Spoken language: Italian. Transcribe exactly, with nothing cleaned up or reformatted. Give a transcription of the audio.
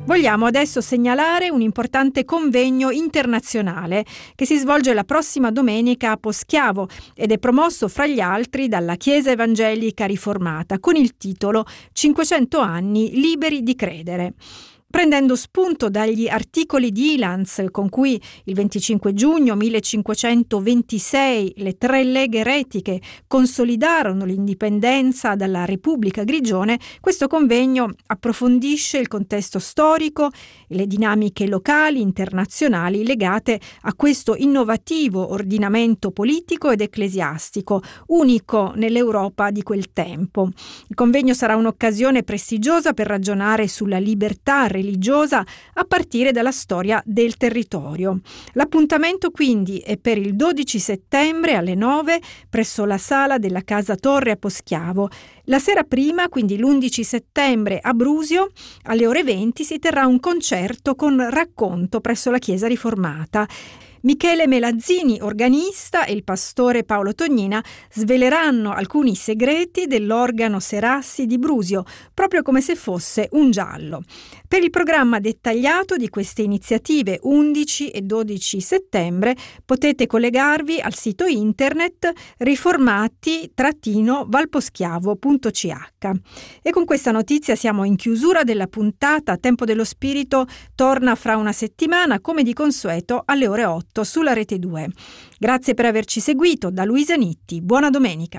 Vogliamo adesso segnalare un importante convegno internazionale che si svolge la prossima domenica a Poschiavo ed è promosso fra gli altri dalla Chiesa Evangelica Riformata con il titolo cinquecento anni liberi di credere. Prendendo spunto dagli articoli di Ilanz con cui il venticinque giugno millecinquecentoventisei le tre leghe eretiche consolidarono l'indipendenza dalla Repubblica Grigione, questo convegno approfondisce il contesto storico e le dinamiche locali internazionali legate a questo innovativo ordinamento politico ed ecclesiastico, unico nell'Europa di quel tempo. Il convegno sarà un'occasione prestigiosa per ragionare sulla libertà religiosa a partire dalla storia del territorio. L'appuntamento quindi è per il dodici settembre alle nove presso la sala della Casa Torre a Poschiavo. La sera prima, quindi l'undici settembre a Brusio, alle ore venti si terrà un concerto con racconto presso la Chiesa Riformata. Michele Melazzini, organista, e il pastore Paolo Tognina sveleranno alcuni segreti dell'organo Serassi di Brusio, proprio come se fosse un giallo. Per il programma dettagliato di queste iniziative undici e dodici settembre potete collegarvi al sito internet riformati valposchiavo punto c h. E con questa notizia siamo in chiusura della puntata. Tempo dello Spirito torna fra una settimana, come di consueto, alle ore otto sulla Rete due. Grazie per averci seguito. Da Luisa Nitti, buona domenica.